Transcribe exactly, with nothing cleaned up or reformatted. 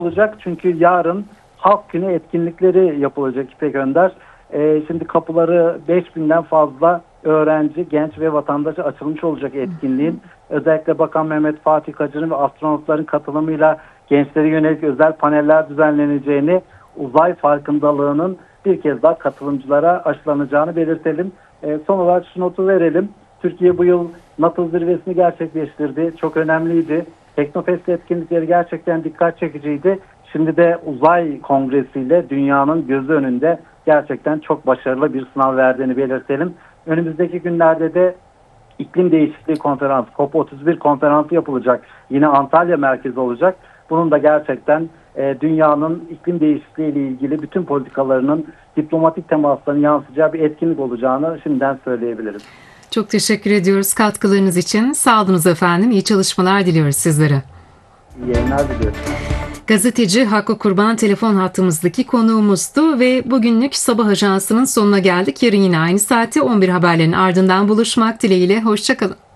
olacak çünkü yarın Halk Günü etkinlikleri yapılacak İpek Önder. Ee, şimdi kapıları beş binden fazla öğrenci, genç ve vatandaşa açılmış olacak etkinliğin. Özellikle Bakan Mehmet Fatih Kacı'nın ve astronotların katılımıyla gençlere yönelik özel paneller düzenleneceğini, uzay farkındalığının bir kez daha katılımcılara aşılanacağını belirtelim. Ee, son olarak şu notu verelim. Türkiye bu yıl NATO zirvesini gerçekleştirdi. Çok önemliydi. Teknofest etkinlikleri gerçekten dikkat çekiciydi. Şimdi de uzay kongresiyle dünyanın gözü önünde gerçekten çok başarılı bir sınav verdiğini belirtelim. Önümüzdeki günlerde de iklim değişikliği konferansı, COP otuz bir konferansı yapılacak. Yine Antalya merkezi olacak. Bunun da gerçekten e, dünyanın iklim değişikliği ile ilgili bütün politikalarının diplomatik temaslarının yansıyacağı bir etkinlik olacağını şimdiden söyleyebiliriz. Çok teşekkür ediyoruz katkılarınız için. Sağ olunuz efendim. İyi çalışmalar diliyoruz sizlere. İyi yayınlar diliyorum. Gazeteci Hakkı Kurban telefon hattımızdaki konuğumuzdu ve bugünlük Sabah Ajansı'nın sonuna geldik. Yarın yine aynı saatte on bir haberlerin ardından buluşmak dileğiyle. Hoşça kalın.